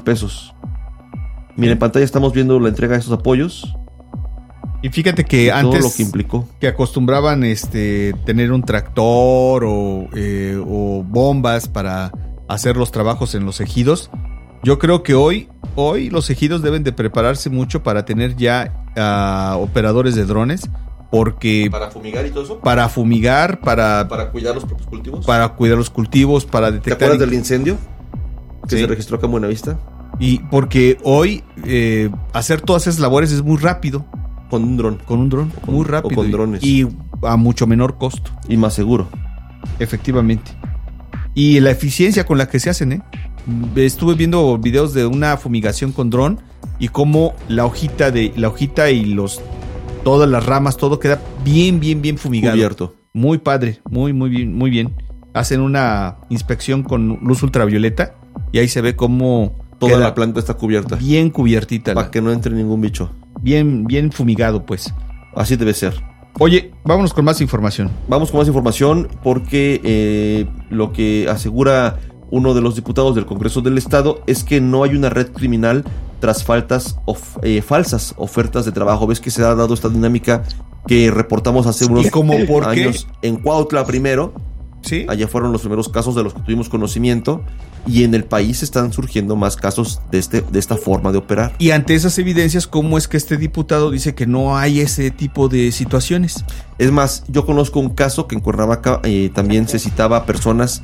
pesos. Mira, en pantalla estamos viendo la entrega de estos apoyos. Y fíjate que todo antes lo que implicó, que acostumbraban tener un tractor o bombas para hacer los trabajos en los ejidos. Yo creo que hoy los ejidos deben de prepararse mucho para tener ya operadores de drones, porque para fumigar y todo eso, para fumigar, para cuidar los propios cultivos, para cuidar los cultivos, para detectar. ¿Te acuerdas del incendio que sí se registró acá en Buenavista? Y porque hoy hacer todas esas labores es muy rápido. Con un dron. Muy rápido. O con drones. Y a mucho menor costo. Y más seguro. Efectivamente. Y la eficiencia con la que se hacen, Estuve viendo videos de una fumigación con dron y cómo la hojita y todas las ramas, todo queda bien fumigado. Cubierto. Muy padre, muy bien. Hacen una inspección con luz ultravioleta y ahí se ve cómo toda la planta está cubierta. Bien cubiertita. Para que no entre ningún bicho. Bien fumigado, pues. Así debe ser. Oye, vámonos con más información. Vamos con más información porque lo que asegura uno de los diputados del Congreso del Estado es que no hay una red criminal tras falsas ofertas de trabajo. Ves que se ha dado esta dinámica que reportamos hace unos años en Cuautla primero. ¿Sí? Allá fueron los primeros casos de los que tuvimos conocimiento, y en el país están surgiendo más casos de esta forma de operar. Y ante esas evidencias, ¿cómo es que este diputado dice que no hay ese tipo de situaciones? Es más, yo conozco un caso que en Cuernavaca también se citaba a personas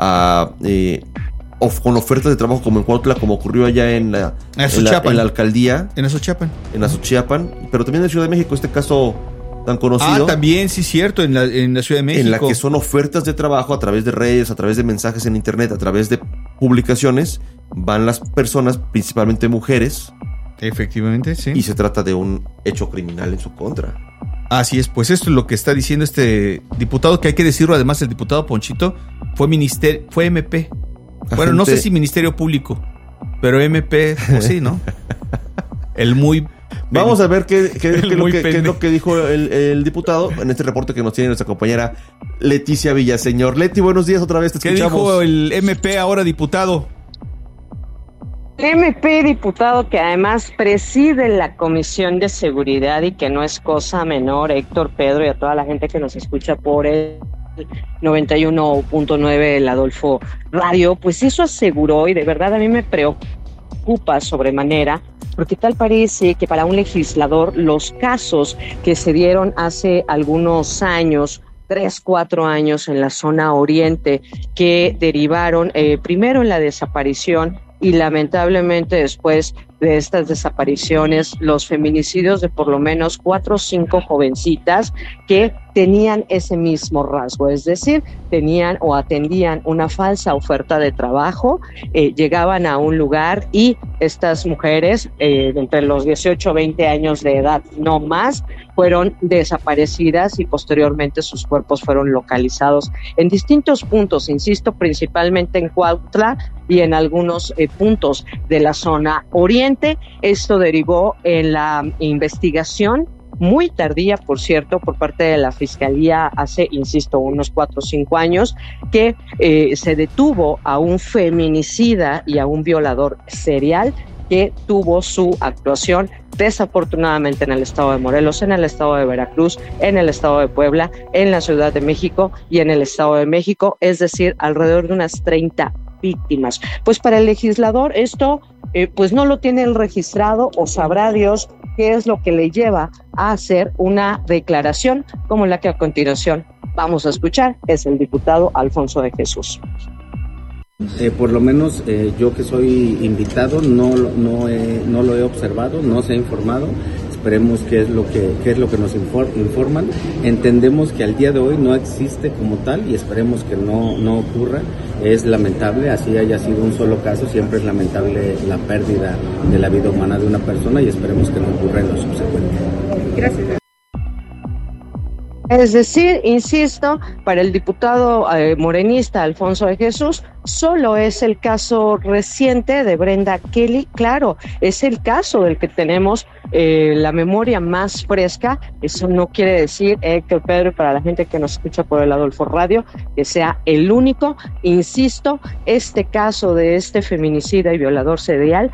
con ofertas de trabajo como en Cuautla, como ocurrió allá en la alcaldía. En Azochiapan, pero también en Ciudad de México este caso tan conocido. También, sí, cierto, en la Ciudad de México. En la que son ofertas de trabajo a través de redes, a través de mensajes en internet, a través de publicaciones, van las personas, principalmente mujeres. Efectivamente, sí. Y se trata de un hecho criminal en su contra. Así es, pues esto es lo que está diciendo este diputado, que hay que decirlo, además el diputado Ponchito fue MP. Bueno, no sé si Ministerio Público, pero MP, pues sí, ¿no? Vamos a ver qué es lo que dijo el diputado en este reporte que nos tiene nuestra compañera Leticia Villaseñor. Leti, buenos días otra vez, te escuchamos. ¿Qué dijo el MP ahora diputado? El MP diputado que además preside la Comisión de Seguridad y que no es cosa menor, Héctor, Pedro y a toda la gente que nos escucha por el 91.9 el Adolfo Radio, pues eso aseguró, y de verdad a mí me preocupa sobremanera, porque tal parece que para un legislador los casos que se dieron hace algunos años, 3-4 años en la zona oriente, que derivaron primero en la desaparición y lamentablemente después de estas desapariciones, los feminicidios de por lo menos 4 o 5 jovencitas que tenían ese mismo rasgo, es decir, tenían o atendían una falsa oferta de trabajo, llegaban a un lugar y estas mujeres, entre los 18 o 20 años de edad, no más, fueron desaparecidas y posteriormente sus cuerpos fueron localizados en distintos puntos, insisto, principalmente en Cuautla y en algunos puntos de la zona oriente. Esto derivó en la investigación muy tardía, por cierto, por parte de la Fiscalía hace, insisto, unos 4 o 5 años, que se detuvo a un feminicida y a un violador serial que tuvo su actuación desafortunadamente en el estado de Morelos, en el estado de Veracruz, en el estado de Puebla, en la Ciudad de México y en el estado de México, es decir, alrededor de unas 30 víctimas. Pues para el legislador esto pues no lo tiene él registrado, o sabrá Dios qué es lo que le lleva a hacer una declaración como la que a continuación vamos a escuchar. Es el diputado Alfonso de Jesús. Por lo menos yo que soy invitado no lo he observado, no se ha informado. Esperemos qué es lo que nos informan. Entendemos que al día de hoy no existe como tal y esperemos que no ocurra. Es lamentable, así haya sido un solo caso, siempre es lamentable la pérdida de la vida humana de una persona y esperemos que no ocurra en lo subsecuente. Gracias. Es decir, insisto, para el diputado morenista Alfonso de Jesús, solo es el caso reciente de Brenda Kelly. Claro, es el caso del que tenemos la memoria más fresca. Eso no quiere decir, Héctor, Pedro, para la gente que nos escucha por el Adolfo Radio, que sea el único. Insisto, este caso de este feminicida y violador serial